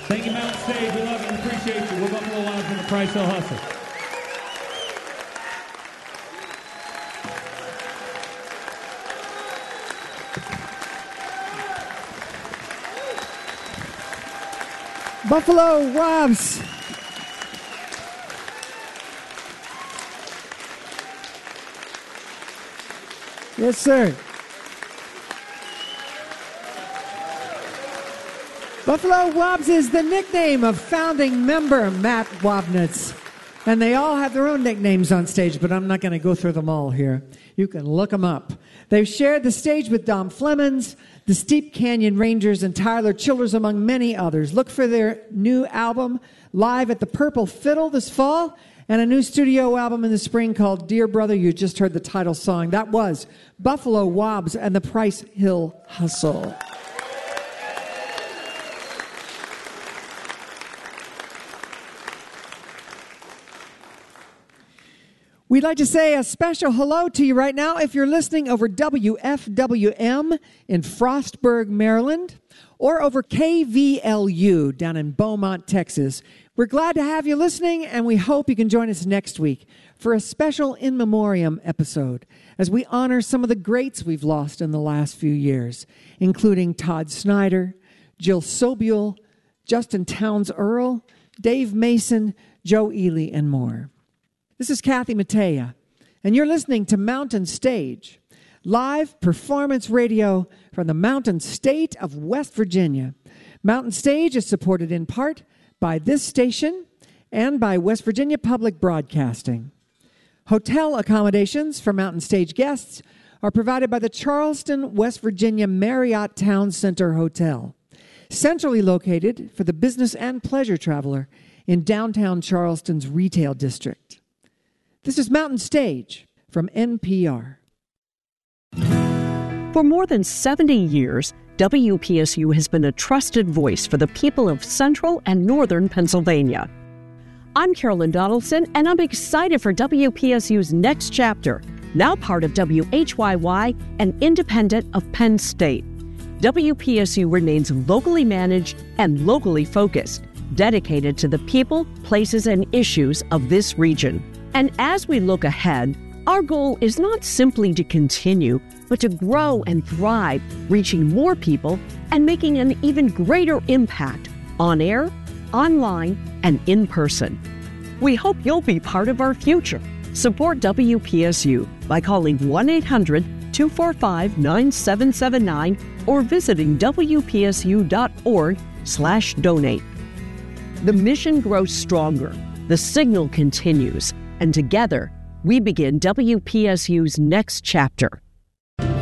Thank you, Mountain Stage. We love you and appreciate you. We're Buffalo Wild from the Price Hill Hustle. Buffalo Wives. Yes, sir. Buffalo Wobbs is the nickname of founding member Matt Wobnitz. And they all have their own nicknames on stage, but I'm not going to go through them all here. You can look them up. They've shared the stage with Dom Flemons, the Steep Canyon Rangers, and Tyler Childers, among many others. Look for their new album, Live at the Purple Fiddle, this fall, and a new studio album in the spring called Dear Brother. You just heard the title song. That was Buffalo Wobbs and the Price Hill Hustle. We'd like to say a special hello to you right now if you're listening over WFWM in Frostburg, Maryland, or over KVLU down in Beaumont, Texas. We're glad to have you listening, and we hope you can join us next week for a special In Memoriam episode as we honor some of the greats we've lost in the last few years, including Todd Snyder, Jill Sobule, Justin Townes Earl, Dave Mason, Joe Ely, and more. This is Kathy Mattea, and you're listening to Mountain Stage, live performance radio from the Mountain State of West Virginia. Mountain Stage is supported in part by this station and by West Virginia Public Broadcasting. Hotel accommodations for Mountain Stage guests are provided by the Charleston, West Virginia Marriott Town Center Hotel, centrally located for the business and pleasure traveler in downtown Charleston's retail district. This is Mountain Stage from NPR. For more than 70 years, WPSU has been a trusted voice for the people of central and northern Pennsylvania. I'm Carolyn Donaldson, and I'm excited for WPSU's next chapter, now part of WHYY and independent of Penn State. WPSU remains locally managed and locally focused, dedicated to the people, places, and issues of this region. And as we look ahead, our goal is not simply to continue, but to grow and thrive, reaching more people and making an even greater impact on air, online, and in person. We hope you'll be part of our future. Support WPSU by calling 1-800-245-9779 or visiting WPSU.org/donate. The mission grows stronger. The signal continues. And together, we begin WPSU's next chapter.